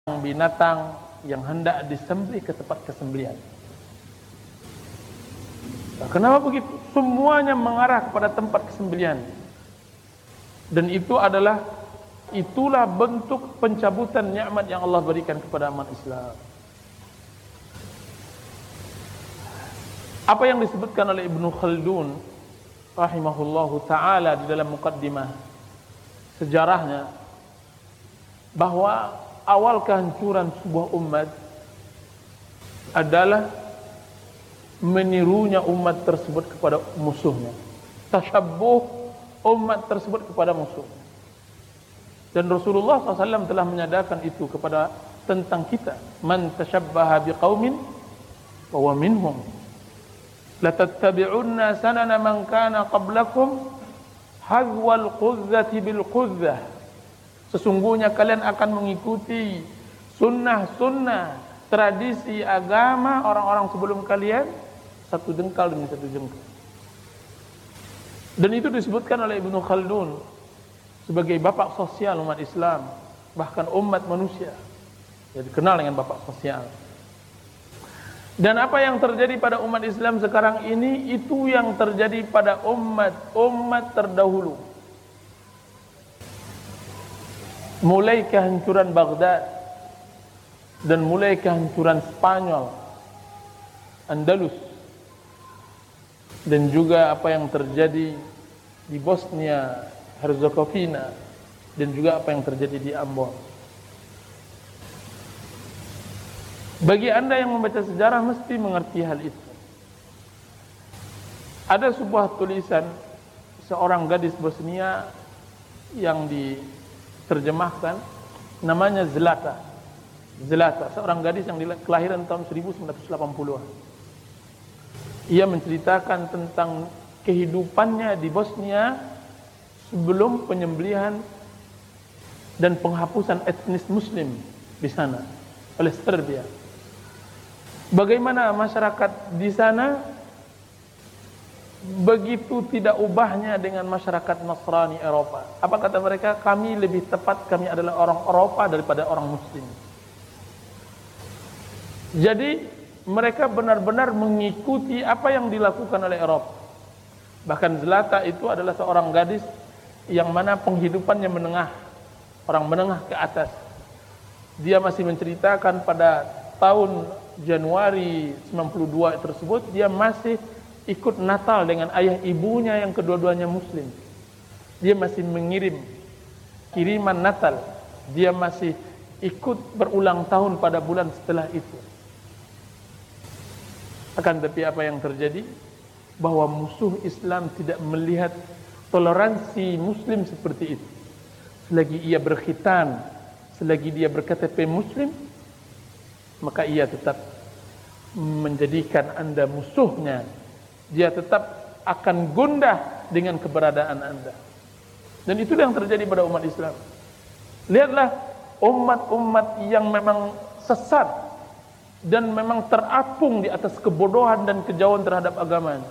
binatang yang hendak disembelih ke tempat kesembelihan. Nah, kenapa begitu? Semuanya mengarah kepada tempat kesembelihan. Dan itulah bentuk pencabutan nikmat yang Allah berikan kepada umat Islam. Apa yang disebutkan oleh Ibnu Khaldun rahimahullahu taala di dalam muqaddimah sejarahnya, bahwa awal kehancuran sebuah umat adalah menirunya umat tersebut kepada musuhnya, tasyabbuh umat tersebut kepada musuhnya. Dan Rasulullah SAW telah menyadarkan itu tentang kita, man tasyabbaha biqaumin wa huwa minhum, la tattabi'unna sanana man kana qablakum hadwal qudzati bil qudzah. Sesungguhnya kalian akan mengikuti sunnah-sunnah tradisi agama orang-orang sebelum kalian, satu jengkal demi satu jengkal. Dan itu disebutkan oleh Ibnu Khaldun sebagai bapak sosial umat Islam, bahkan umat manusia. Dia dikenal dengan bapak sosial. Dan apa yang terjadi pada umat Islam sekarang ini, itu yang terjadi pada umat terdahulu. Mulai kehancuran Baghdad dan mulai kehancuran Spanyol, Andalus, dan juga apa yang terjadi di Bosnia Herzegovina, dan juga apa yang terjadi di Ambon. Bagi Anda yang membaca sejarah mesti mengerti hal itu. Ada sebuah tulisan seorang gadis Bosnia yang diterjemahkan, namanya Zlata, seorang gadis yang kelahiran tahun 1980-an. Ia menceritakan tentang kehidupannya di Bosnia sebelum penyembelihan dan penghapusan etnis Muslim di sana oleh Serbia. Bagaimana masyarakat di sana begitu tidak ubahnya dengan masyarakat Nasrani Eropa. Apa kata mereka? Kami lebih tepat, kami adalah orang Eropa daripada orang Muslim. Jadi mereka benar-benar mengikuti apa yang dilakukan oleh Eropa. Bahkan Zlata itu adalah seorang gadis yang mana penghidupannya menengah, orang menengah ke atas. Dia masih menceritakan pada tahun Januari 92 tersebut, dia masih ikut Natal dengan ayah ibunya yang kedua-duanya Muslim. Dia masih mengirim kiriman Natal. Dia masih ikut berulang tahun pada bulan setelah itu. Akan tetapi apa yang terjadi? Bahwa musuh Islam tidak melihat toleransi Muslim seperti itu. Selagi ia berkhitan, selagi dia berKTP Muslim, maka ia tetap menjadikan Anda musuhnya. Dia tetap akan gundah dengan keberadaan Anda. Dan itu yang terjadi pada umat Islam. Lihatlah umat-umat yang memang sesat dan memang terapung di atas kebodohan dan kejauhan terhadap agamanya,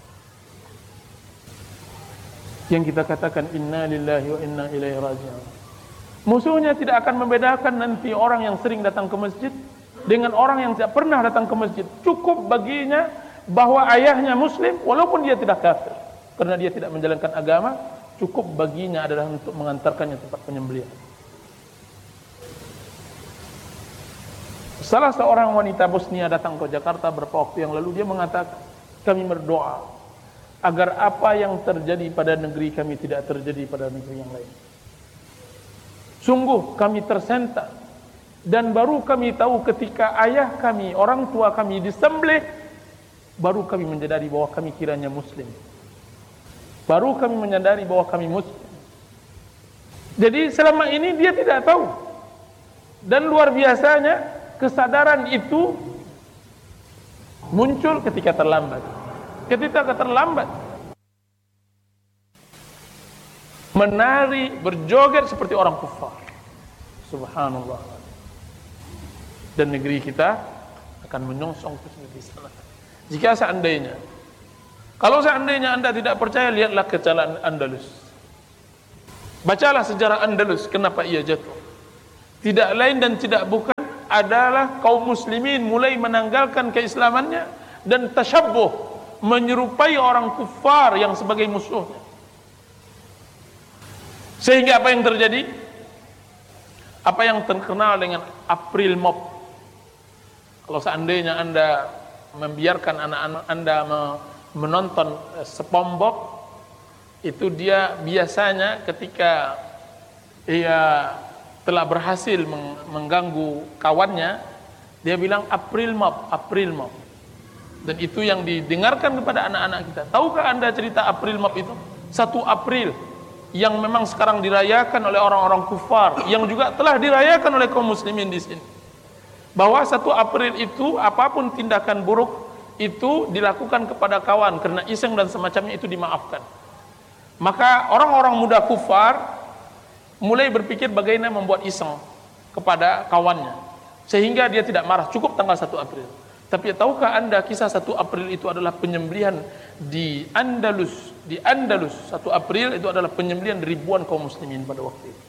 yang kita katakan inna lillahi wa inna ilaihi raji'un. Musuhnya tidak akan membedakan nanti orang yang sering datang ke masjid dengan orang yang tidak pernah datang ke masjid. Cukup baginya bahwa ayahnya Muslim walaupun dia tidak kafir, karena dia tidak menjalankan agama. Cukup baginya adalah untuk mengantarkannya tempat penyembelihan. Salah seorang wanita Bosnia datang ke Jakarta beberapa waktu yang lalu. Dia mengatakan, kami berdoa agar apa yang terjadi pada negeri kami tidak terjadi pada negeri yang lain. Sungguh kami tersentak, dan baru kami tahu ketika ayah kami, orang tua kami disembelih, baru kami menyadari bahwa kami kiranya Muslim. Baru kami menyadari bahwa kami Muslim. Jadi selama ini dia tidak tahu. Dan luar biasanya kesadaran itu muncul ketika terlambat. Ketika terlambat, menari, berjoget seperti orang kufar. Subhanallah. Dan negeri kita akan menyongsong ke sana. Jika seandainya, kalau seandainya Anda tidak percaya, lihatlah kecelakaan Andalus. Bacalah sejarah Andalus, kenapa ia jatuh. tidak lain dan tidak bukan adalah kaum muslimin mulai menanggalkan keislamannya dan tasyabbuh, menyerupai orang kufar yang sebagai musuhnya. Sehingga apa yang terjadi? Apa yang terkenal dengan April Mop. Kalau seandainya Anda membiarkan anak-anak Anda menonton SpongeBob, itu dia biasanya ketika ia telah berhasil mengganggu kawannya, dia bilang April Mop, April Mop. Dan itu yang didengarkan kepada anak-anak kita. Tahukah Anda cerita April Mop itu? 1 April yang memang sekarang dirayakan oleh orang-orang kufar, yang juga telah dirayakan oleh kaum muslimin di sini. Bahwa 1 April itu apapun tindakan buruk itu dilakukan kepada kawan karena iseng dan semacamnya itu dimaafkan. Maka orang-orang muda kufar mulai berpikir bagaimana membuat iseng kepada kawannya sehingga dia tidak marah, cukup tanggal 1 April. Tapi tahukah Anda kisah 1 April itu adalah penyembelihan di Andalus. Di Andalus 1 April itu adalah penyembelihan ribuan kaum muslimin pada waktu itu.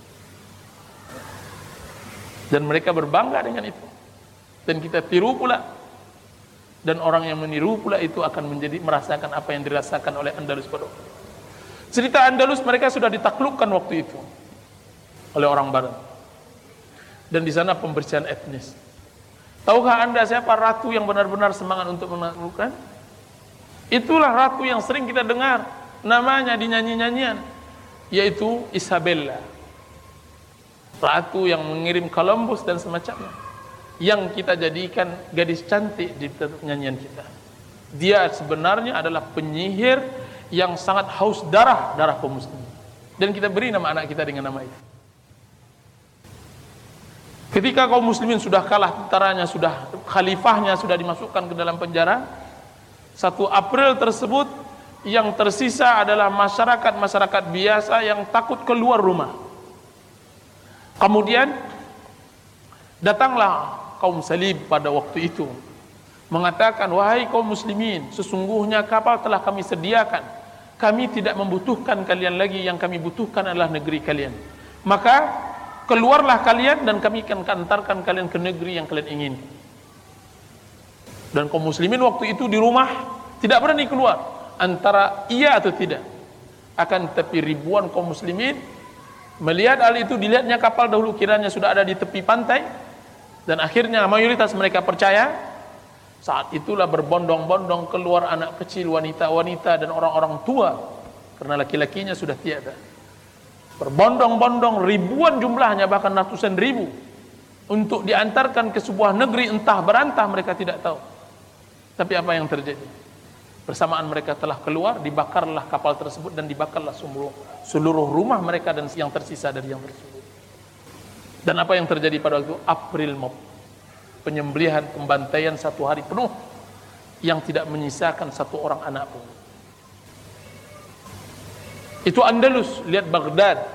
Dan mereka berbangga dengan itu. Dan kita tiru pula. Dan orang yang meniru pula itu akan merasakan apa yang dirasakan oleh Andalus pada waktu itu. Cerita Andalus mereka sudah ditaklukkan waktu itu oleh orang barat. Dan di sana pembersihan etnis. Tahukah Anda siapa ratu yang benar-benar semangat untuk menaklukkan? Itulah ratu yang sering kita dengar namanya di nyanyi-nyanyian, yaitu Isabella. Ratu yang mengirim Columbus dan semacamnya, yang kita jadikan gadis cantik di nyanyian kita. Dia sebenarnya adalah penyihir yang sangat haus darah kaum muslimin. Dan kita beri nama anak kita dengan nama itu. Ketika kaum muslimin sudah kalah tentaranya, sudah khalifahnya sudah dimasukkan ke dalam penjara, 1 April tersebut yang tersisa adalah masyarakat biasa yang takut keluar rumah. Kemudian datanglah kaum salib pada waktu itu mengatakan, wahai kaum muslimin, sesungguhnya kapal telah kami sediakan, kami tidak membutuhkan kalian lagi, yang kami butuhkan adalah negeri kalian. Maka keluarlah kalian dan kami akan antarkan kalian ke negeri yang kalian ingin. Dan kaum muslimin waktu itu di rumah tidak berani keluar, antara iya atau tidak. Akan tetapi ribuan kaum muslimin melihat hal itu, dilihatnya kapal dahulu kiranya sudah ada di tepi pantai, dan akhirnya mayoritas mereka percaya. Saat itulah berbondong-bondong keluar anak kecil, wanita-wanita dan orang-orang tua, karena laki-lakinya sudah tiada. Berbondong-bondong, ribuan jumlahnya, bahkan ratusan ribu, untuk diantarkan ke sebuah negeri entah berantah mereka tidak tahu. Tapi apa yang terjadi? Bersamaan mereka telah keluar, dibakarlah kapal tersebut dan dibakarlah seluruh rumah mereka dan yang tersisa dari yang tersebut. Dan apa yang terjadi pada waktu itu? April Mop, penyembelihan, pembantaian 1 hari penuh yang tidak menyisakan 1 orang anak pun. Itu Andalus, lihat Baghdad.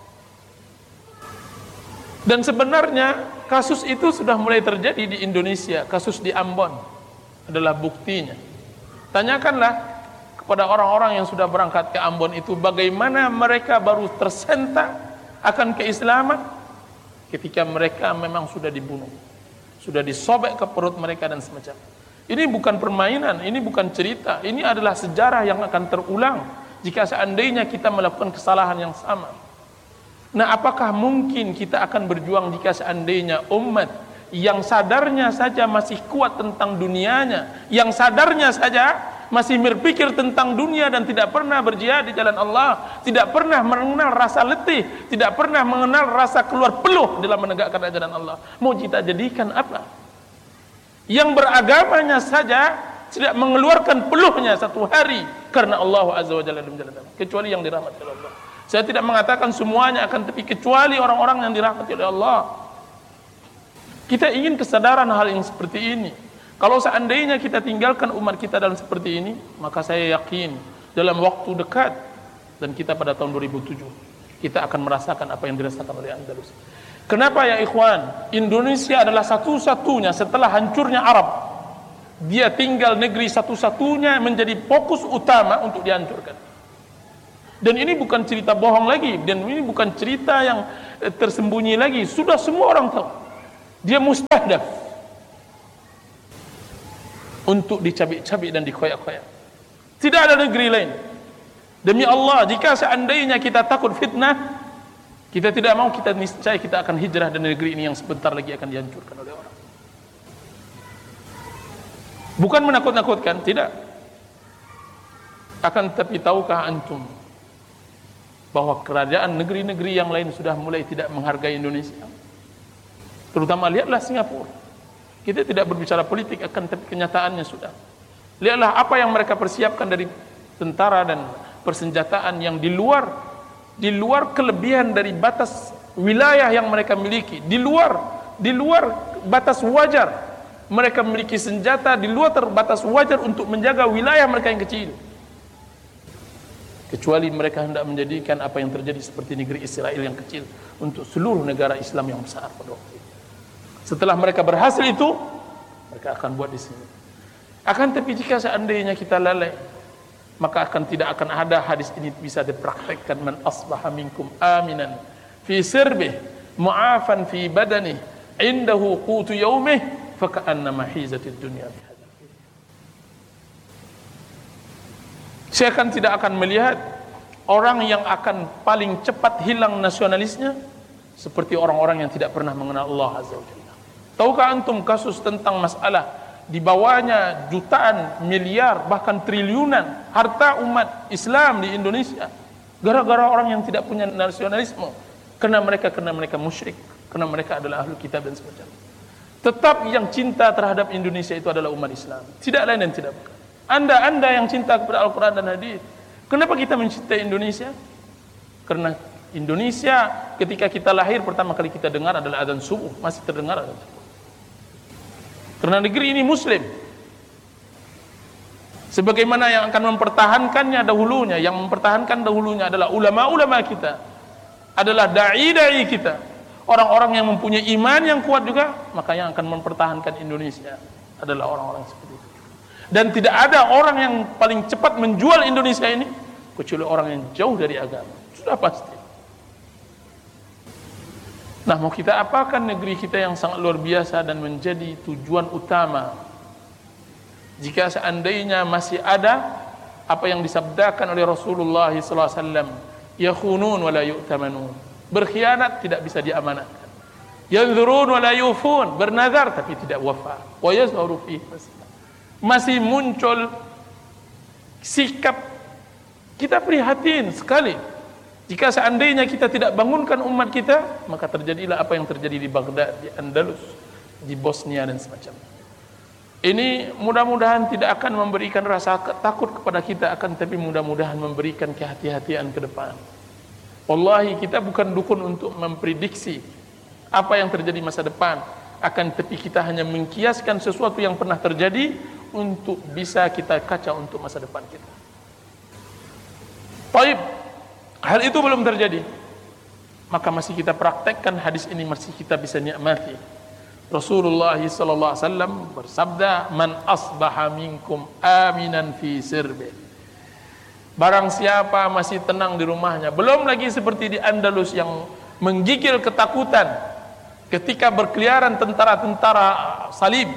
Dan sebenarnya kasus itu sudah mulai terjadi di Indonesia. Kasus di Ambon adalah buktinya. Tanyakanlah kepada orang-orang yang sudah berangkat ke Ambon itu, bagaimana mereka baru tersentak akan keislaman ketika mereka memang sudah dibunuh, sudah disobek ke perut mereka dan semacamnya. Ini bukan permainan, ini bukan cerita, ini adalah sejarah yang akan terulang jika seandainya kita melakukan kesalahan yang sama. Nah, apakah mungkin kita akan berjuang jika seandainya umat yang sadarnya saja masih kuat tentang dunianya, yang sadarnya saja masih berpikir tentang dunia dan tidak pernah berjihad di jalan Allah, tidak pernah mengenal rasa letih, tidak pernah mengenal rasa keluar peluh dalam menegakkan ajaran Allah, mau kita jadikan apa? Yang beragamanya saja tidak mengeluarkan peluhnya 1 hari karena Allah Azza wa Jalla menjalankan, kecuali yang dirahmati oleh Allah. Saya tidak mengatakan semuanya akan, tapi kecuali orang-orang yang dirahmati oleh Allah. Kita ingin kesadaran hal yang seperti ini. Kalau seandainya kita tinggalkan umat kita dalam seperti ini, maka saya yakin dalam waktu dekat, dan kita pada tahun 2007 kita akan merasakan apa yang dirasakan oleh Andalus. Kenapa ya ikhwan? Indonesia adalah satu-satunya setelah hancurnya Arab, dia tinggal negeri satu-satunya menjadi fokus utama untuk dihancurkan. Dan ini bukan cerita bohong lagi, dan ini bukan cerita tersembunyi lagi. Sudah semua orang tahu. Dia mustahdaf untuk dicabik-cabik dan dikoyak-koyak. Tidak ada negeri lain. Demi Allah, jika seandainya kita takut fitnah, kita tidak mau, kita niscaya kita akan hijrah dari negeri ini yang sebentar lagi akan dihancurkan oleh orang. Bukan menakut-nakutkan, tidak. Akan tapi tahukah antum bahwa kerajaan negeri-negeri yang lain sudah mulai tidak menghargai Indonesia? Terutama lihatlah Singapura. Kita tidak berbicara politik, akan tapi kenyataannya sudah. Lihatlah apa yang mereka persiapkan dari tentara dan persenjataan yang di luar kelebihan dari batas wilayah yang mereka miliki, di luar batas wajar. Mereka memiliki senjata di luar batas wajar untuk menjaga wilayah mereka yang kecil. Kecuali mereka hendak menjadikan apa yang terjadi seperti negeri Israel yang kecil untuk seluruh negara Islam yang besar pada waktu itu. Setelah mereka berhasil itu, mereka akan buat di sini. Akan tapi jika seandainya kita lalai, maka tidak akan ada hadis ini bisa dipraktekkan. Man asbaha minkum aminan fi sirbih mu'afan fi badani indahu qutu yaumih faka'annama hizatid dunya bihadza. Saya tidak akan melihat orang yang akan paling cepat hilang nasionalisnya seperti orang-orang yang tidak pernah mengenal Allah Azza wa Jalla. Tahukah antum kasus tentang masalah dibawanya jutaan, miliar, bahkan triliunan harta umat Islam di Indonesia gara-gara orang yang tidak punya nasionalisme, karena mereka musyrik, karena mereka adalah ahli kitab dan sebagainya. Tetap yang cinta terhadap Indonesia itu adalah umat Islam, tidak lain dan tidak bukan. Anda yang cinta kepada Al-Quran dan hadis, kenapa kita mencintai Indonesia? Karena Indonesia ketika kita lahir pertama kali kita dengar adalah adzan subuh, masih terdengar adzan subuh. Karena negeri ini muslim. Sebagaimana yang akan mempertahankannya dahulunya, yang mempertahankan dahulunya adalah ulama-ulama kita, adalah dai-dai kita, orang-orang yang mempunyai iman yang kuat juga, maka yang akan mempertahankan Indonesia adalah orang-orang seperti itu. Dan tidak ada orang yang paling cepat menjual Indonesia ini kecuali orang yang jauh dari agama, sudah pasti. Nah, mau kita apakan negeri kita yang sangat luar biasa dan menjadi tujuan utama, jika seandainya masih ada apa yang disabdakan oleh Rasulullah SAW, yakhunun wa la yu'tamanun, berkhianat tidak bisa diamanatkan, yanzurun wa la yufun, bernazar tapi tidak wafa, wa yazharu fihi masih muncul sikap kita prihatin sekali. Jika seandainya kita tidak bangunkan umat kita, maka terjadilah apa yang terjadi di Baghdad, di Andalus, di Bosnia dan semacamnya. Ini mudah-mudahan tidak akan memberikan rasa takut kepada kita, akan tapi mudah-mudahan memberikan kehati-hatian ke depan. Wallahi kita bukan dukun untuk memprediksi apa yang terjadi masa depan, akan tapi kita hanya mengkiaskan sesuatu yang pernah terjadi untuk bisa kita kaca untuk masa depan kita. Baik, hal itu belum terjadi, maka masih kita praktekkan hadis ini, masih kita bisa nikmati. Rasulullah sallallahu alaihi wasallam bersabda, man asbaha minkum aminan fi sirbi, barang siapa masih tenang di rumahnya, belum lagi seperti di Andalus yang menggigil ketakutan ketika berkeliaran tentara-tentara salib,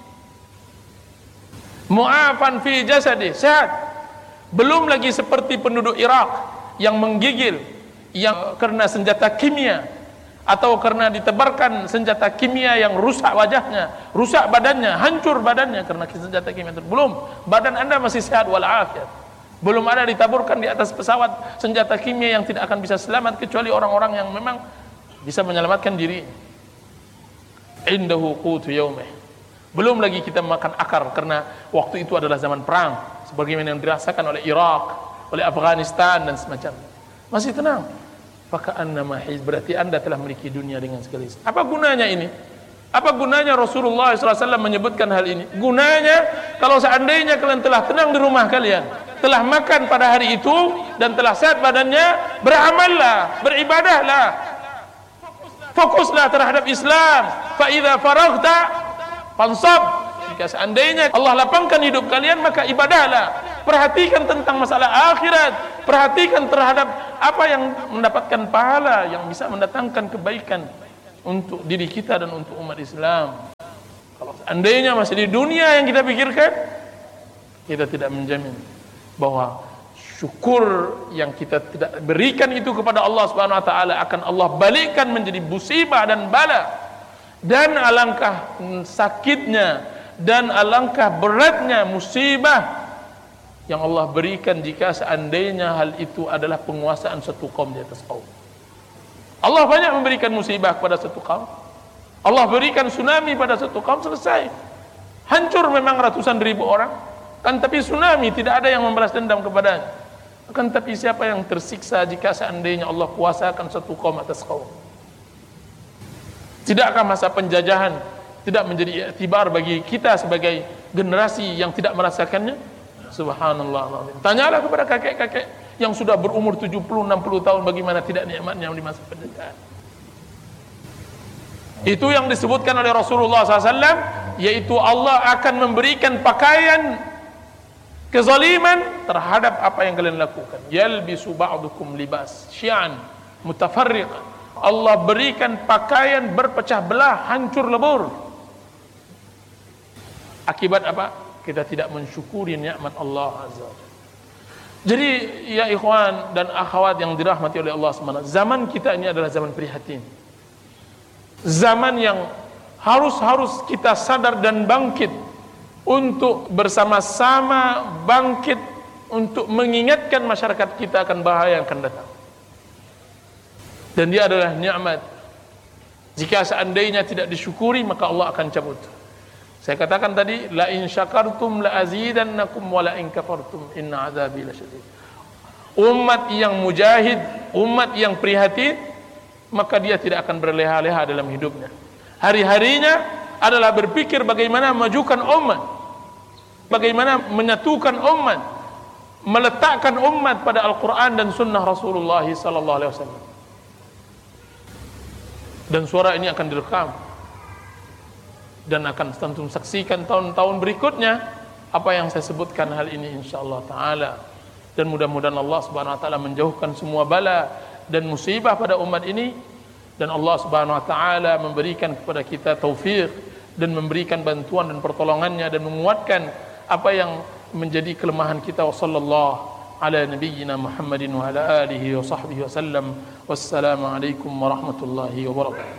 mu'afan fi jasadi, sehat, belum lagi seperti penduduk Irak yang menggigil, yang karena senjata kimia atau karena ditebarkan senjata kimia yang rusak wajahnya, rusak badannya, hancur badannya karena senjata kimia itu. Belum, badan Anda masih sehat walafiat. Belum ada ditaburkan di atas pesawat senjata kimia yang tidak akan bisa selamat kecuali orang-orang yang memang bisa menyelamatkan diri. Indahu qutu yaumih. Belum lagi kita makan akar karena waktu itu adalah zaman perang, sebagaimana yang dirasakan oleh Irak, oleh Afghanistan dan semacamnya. Masih tenang. Faka'annama hiz, berarti Anda telah memiliki dunia dengan segala isi. Apa gunanya ini? Apa gunanya Rasulullah SAW menyebutkan hal ini? Gunanya kalau seandainya kalian telah tenang di rumah kalian, telah makan pada hari itu dan telah sehat badannya, beramallah, beribadahlah, fokuslah terhadap Islam. Fa idza faraghta fansab, jika seandainya Allah lapangkan hidup kalian, maka ibadahlah. Perhatikan tentang masalah akhirat, perhatikan terhadap apa yang mendapatkan pahala yang bisa mendatangkan kebaikan untuk diri kita dan untuk umat Islam. Kalau seandainya masih di dunia yang kita pikirkan, kita tidak menjamin bahwa syukur yang kita tidak berikan itu kepada Allah Subhanahu wa taala akan Allah balikkan menjadi musibah dan bala. Dan alangkah sakitnya dan alangkah beratnya musibah yang Allah berikan jika seandainya hal itu adalah penguasaan satu kaum di atas kaum. Allah banyak memberikan musibah kepada satu kaum. Allah berikan tsunami pada satu kaum, selesai. Hancur memang ratusan ribu orang, kan tapi tsunami tidak ada yang membalas dendam kepadanya. Kan tapi siapa yang tersiksa jika seandainya Allah kuasakan satu kaum atas kaum? Tidakkah masa penjajahan tidak menjadi iktibar bagi kita sebagai generasi yang tidak merasakannya? Subhanallah. Tanyalah kepada kakek-kakek yang sudah berumur 70-60 tahun bagaimana tidak nikmatnya di masa penjajahan. Itu yang disebutkan oleh Rasulullah SAW, yaitu Allah akan memberikan pakaian kezaliman terhadap apa yang kalian lakukan. Yalbisu ba'dukum libas syi'an mutafarriqan. Allah berikan pakaian berpecah belah, hancur lebur. Akibat apa? Kita tidak mensyukuri nikmat Allah Azza wa Jalla. Jadi ya ikhwan dan akhwat yang dirahmati oleh Allah SWT, zaman kita ini adalah zaman prihatin. Zaman yang harus kita sadar dan bangkit untuk bersama-sama bangkit untuk mengingatkan masyarakat kita akan bahaya yang akan datang. Dan dia adalah nikmat. Jika seandainya tidak disyukuri, maka Allah akan cabut. Saya katakan tadi, la in syakartum la azidannakum wa la in kafartum inna azabi lasyadid. Umat yang mujahid, umat yang prihatin, maka dia tidak akan berleha-leha dalam hidupnya. Hari-harinya adalah berpikir bagaimana memajukan umat, bagaimana menyatukan umat, meletakkan umat pada Al-Quran dan Sunnah Rasulullah sallallahu alaihi wasallam. Dan suara ini akan direkam dan akan tentu saksikan tahun-tahun berikutnya apa yang saya sebutkan hal ini insyaallah taala. Dan mudah-mudahan Allah Subhanahu wa taala menjauhkan semua bala dan musibah pada umat ini, dan Allah Subhanahu wa taala memberikan kepada kita taufik dan memberikan bantuan dan pertolongannya dan menguatkan apa yang menjadi kelemahan kita. Wassallallahu ala nabiyyina Muhammadin wa ala alihi wa sahbihi wasallam. Wassalamu alaikum warahmatullahi wabarakatuh.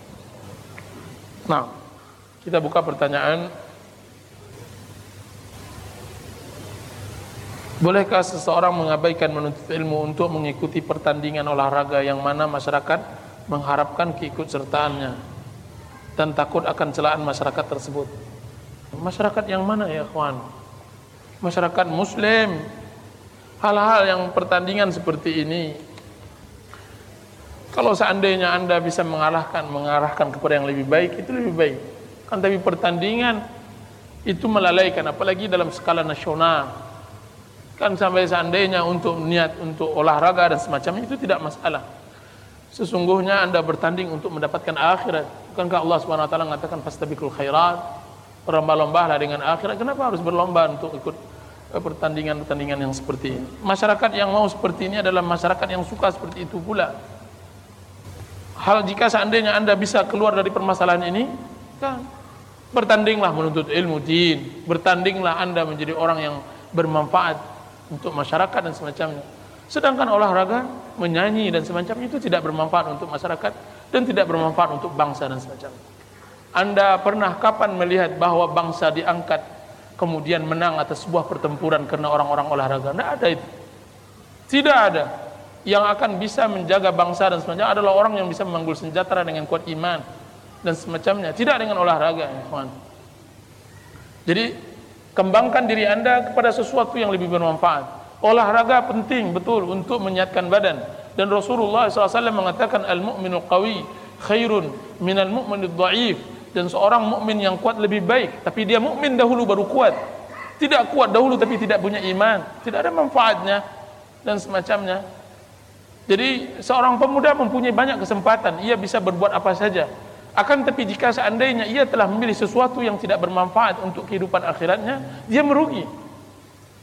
Nah, kita buka pertanyaan. Bolehkah seseorang mengabaikan menuntut ilmu untuk mengikuti pertandingan olahraga yang mana masyarakat mengharapkan keikutsertaannya dan takut akan celaan masyarakat tersebut? Masyarakat yang mana ya kawan? Masyarakat muslim. Hal-hal yang pertandingan seperti ini, kalau seandainya Anda bisa mengarahkan kepada yang lebih baik, itu lebih baik. Kan tapi pertandingan itu melalaikan, apalagi dalam skala nasional. Kan sampai seandainya untuk niat untuk olahraga dan semacamnya itu tidak masalah. Sesungguhnya Anda bertanding untuk mendapatkan akhirat. Bukankah Allah Subhanahu wa taala mengatakan fastabiqul khairat, berlomba-lombalah dengan akhirat. Kenapa harus berlomba untuk ikut pertandingan-pertandingan yang seperti ini? Masyarakat yang mau seperti ini adalah masyarakat yang suka seperti itu pula. Hal jika seandainya Anda bisa keluar dari permasalahan ini, kan bertandinglah menuntut ilmu din, bertandinglah Anda menjadi orang yang bermanfaat untuk masyarakat dan semacamnya. Sedangkan olahraga, menyanyi dan semacamnya itu tidak bermanfaat untuk masyarakat dan tidak bermanfaat untuk bangsa dan semacamnya. Anda pernah kapan melihat bahwa bangsa diangkat kemudian menang atas sebuah pertempuran karena orang-orang olahraga? Tidak ada itu. Tidak ada. Yang akan bisa menjaga bangsa dan semacamnya adalah orang yang bisa memanggul senjata dengan kuat iman dan semacamnya, tidak dengan olahraga ya, kawan. Jadi kembangkan diri Anda kepada sesuatu yang lebih bermanfaat. Olahraga penting betul untuk menyiapkan badan, dan Rasulullah SAW mengatakan al-mu'minul qawi khairun minal mu'minid dha'if. Dan seorang mukmin yang kuat lebih baik, tapi dia mukmin dahulu baru kuat. Tidak kuat dahulu tapi tidak punya iman, tidak ada manfaatnya dan semacamnya. Jadi seorang pemuda mempunyai banyak kesempatan, ia bisa berbuat apa saja. Akan tapi jika seandainya ia telah memilih sesuatu yang tidak bermanfaat untuk kehidupan akhiratnya, dia merugi.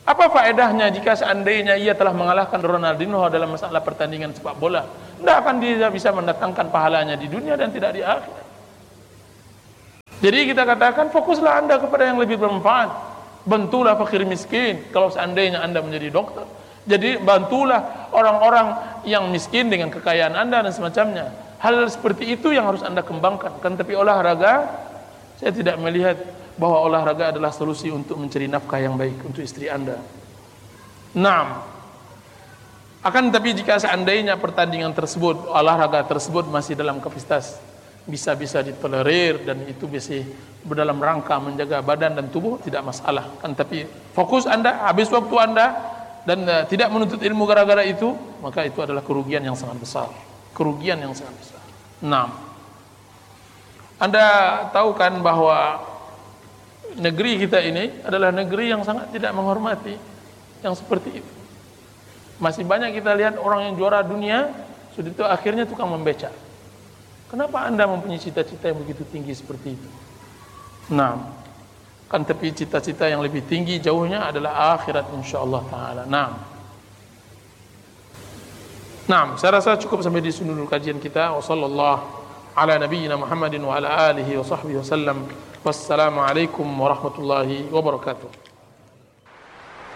Apa faedahnya jika seandainya ia telah mengalahkan Ronaldinho dalam masalah pertandingan sepak bola? Tidak akan dia bisa mendatangkan pahalanya di dunia dan tidak di akhirat. Jadi kita katakan fokuslah Anda kepada yang lebih bermanfaat. Bantulah fakir miskin kalau seandainya Anda menjadi dokter. Jadi bantulah orang-orang yang miskin dengan kekayaan Anda dan semacamnya. Hal seperti itu yang harus Anda kembangkan. Kan tapi olahraga, saya tidak melihat bahwa olahraga adalah solusi untuk mencari nafkah yang baik untuk istri Anda. Naam. Akan tapi jika seandainya pertandingan tersebut, olahraga tersebut masih dalam kapasitas bisa ditolerir dan itu bisa dalam rangka menjaga badan dan tubuh, tidak masalah. Kan tapi fokus Anda, habis waktu Anda dan tidak menuntut ilmu gara-gara itu, maka itu adalah kerugian yang sangat besar. Kerugian yang sangat besar. Naam. Anda tahu kan bahwa negeri kita ini adalah negeri yang sangat tidak menghormati yang seperti itu. Masih banyak kita lihat orang yang juara dunia sudah itu akhirnya tukang membeca. Kenapa Anda mempunyai cita-cita yang begitu tinggi seperti itu? Nah, kan tapi cita-cita yang lebih tinggi jauhnya adalah akhirat insyaallah taala. Nah, saya rasa cukup sampai di sini dulu kajian kita. Wassallallahu ala nabiyyina Muhammadin wa ala alihi wa sahbihi wasallam. Wassalamualaikum warahmatullahi wabarakatuh.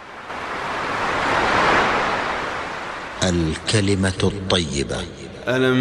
الكلمة الطيبة